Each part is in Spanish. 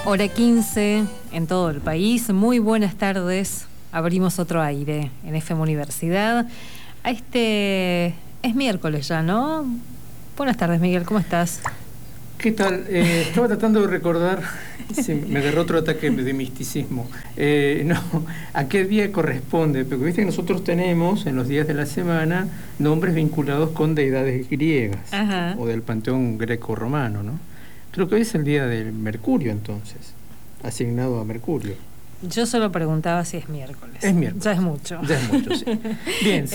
Hora 15 en todo el país. Muy buenas tardes. Abrimos otro aire en FM Universidad. Es miércoles ya, ¿no? Buenas tardes, Miguel. ¿Cómo estás? ¿Qué tal? Estaba tratando de recordar, sí, me agarró otro ataque de misticismo. ¿A qué día corresponde? Porque viste que nosotros tenemos en los días de la semana nombres vinculados con deidades griegas. Ajá. O del panteón greco-romano, ¿no? Creo que hoy es el día del Mercurio, entonces, asignado a Mercurio. Yo solo preguntaba si es miércoles. Es miércoles. Ya es mucho. Ya es mucho, sí. Bien,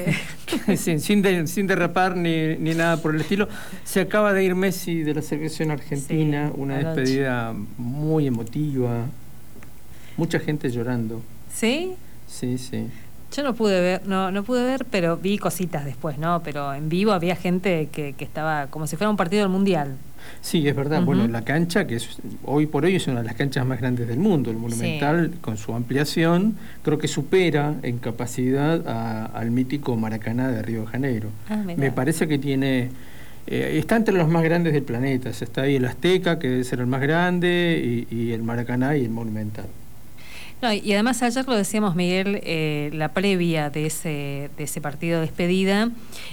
sin derrapar ni nada por el estilo. Se acaba de ir Messi de la selección argentina, sí, una despedida muy emotiva, mucha gente llorando. ¿Sí? Sí, sí. Yo no pude ver, no pude ver, pero vi cositas después, ¿no? Pero en vivo había gente que estaba como si fuera un partido del Mundial. Sí, es verdad. Uh-huh. Bueno, la cancha, que hoy por hoy es una de las canchas más grandes del mundo, el Monumental, sí, con su ampliación, creo que supera en capacidad al mítico Maracaná de Río de Janeiro. Me parece que tiene... está entre los más grandes del planeta. Está ahí el Azteca, que debe ser el más grande, y el Maracaná y el Monumental. No, y además ayer lo decíamos, Miguel, la previa de ese partido de despedida,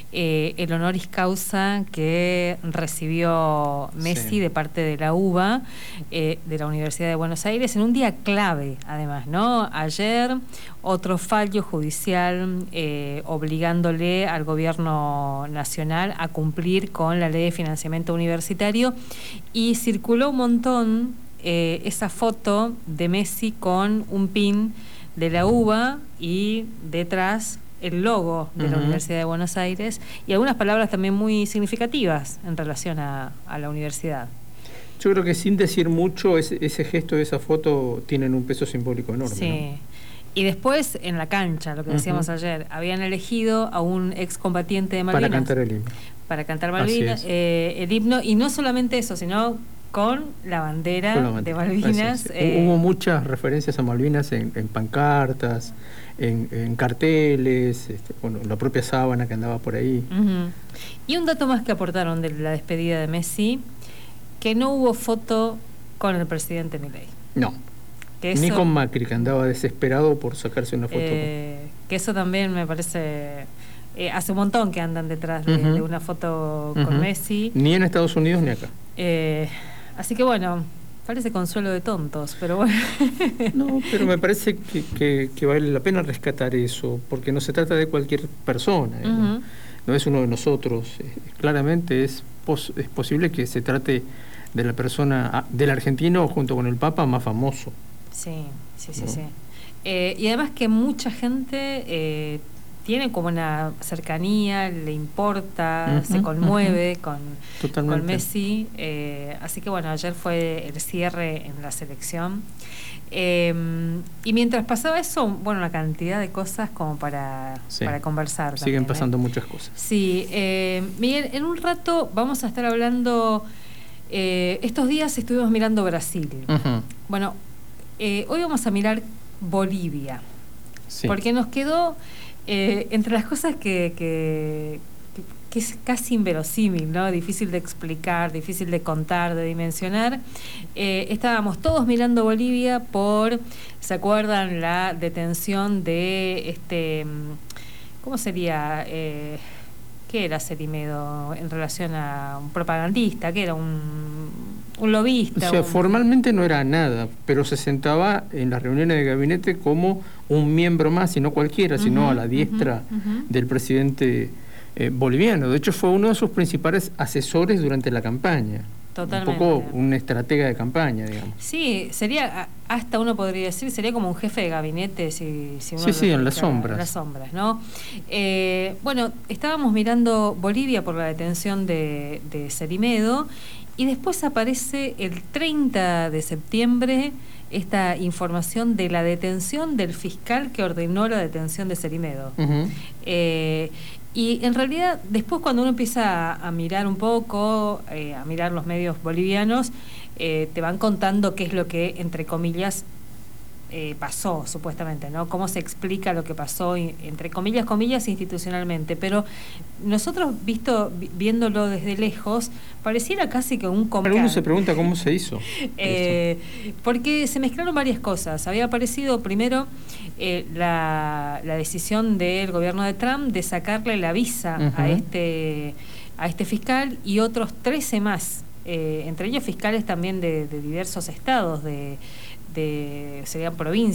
el honoris causa que recibió Messi, sí, de parte de la UBA, de la Universidad de Buenos Aires, en un día clave, además, ¿no? Ayer, otro fallo judicial obligándole al gobierno nacional a cumplir con la ley de financiamiento universitario, y circuló un montón esa foto de Messi con un pin de la UBA y detrás el logo de la Universidad de Buenos Aires, y algunas palabras también muy significativas en relación a la universidad. Yo creo que sin decir mucho, ese gesto de esa foto tienen un peso simbólico enorme. Sí. ¿No? Y después, en la cancha, lo que decíamos ayer, habían elegido a un excombatiente de Malvinas. Para cantar el himno. Para cantar Malvinas, el himno, y no solamente eso, sino con la bandera de Malvinas. Hubo muchas referencias a Malvinas en pancartas, en carteles, bueno, la propia sábana que andaba por ahí. Uh-huh. Y un dato más que aportaron de la despedida de Messi, que no hubo foto con el presidente Milei. No, ni con Macri, que andaba desesperado por sacarse una foto. Que eso también me parece... hace un montón que andan detrás de una foto con Messi. Ni en Estados Unidos ni acá. Así que bueno, parece consuelo de tontos, pero bueno. No, pero me parece que vale la pena rescatar eso, porque no se trata de cualquier persona, no es uno de nosotros. Claramente es posible que se trate de la persona, del argentino junto con el Papa más famoso. Sí. Y además que mucha gente... tiene como una cercanía, le importa, se conmueve con Messi. Así que bueno, ayer fue el cierre en la selección. Y mientras pasaba eso, bueno, una cantidad de cosas como para conversar. Siguen pasando muchas cosas. Sí. Miguel, en un rato vamos a estar hablando... estos días estuvimos mirando Brasil. Bueno, hoy vamos a mirar Bolivia. Sí. Porque nos quedó... entre las cosas que es casi inverosímil, ¿no? Difícil de explicar, difícil de contar, de dimensionar. Estábamos todos mirando Bolivia ¿se acuerdan? La detención de ¿cómo sería? ¿Qué era Cerimedo en relación a un propagandista? ¿Qué era? Un lobista. O sea, formalmente no era nada, pero se sentaba en las reuniones de gabinete como un miembro más, y no cualquiera, sino a la diestra del presidente boliviano. De hecho, fue uno de sus principales asesores durante la campaña. Totalmente. Un poco un estratega de campaña, digamos. Sí, sería, hasta uno podría decir, sería como un jefe de gabinete, si uno en las sombras. En las sombras, ¿no? Bueno, estábamos mirando Bolivia por la detención de Cerimedo, y después aparece el 30 de septiembre esta información de la detención del fiscal que ordenó la detención de Cerimedo. Y en realidad, después cuando uno empieza a mirar un poco, a mirar los medios bolivianos, te van contando qué es lo que, entre comillas, pasó, supuestamente, ¿no? Cómo se explica lo que pasó, entre comillas, institucionalmente. Pero nosotros, viéndolo desde lejos, pareciera casi que un comunicado. Uno se pregunta cómo se hizo. Porque se mezclaron varias cosas. Había aparecido primero la decisión del gobierno de Trump de sacarle la visa a este fiscal y otros 13 más, entre ellos fiscales también de diversos estados, serían provincias.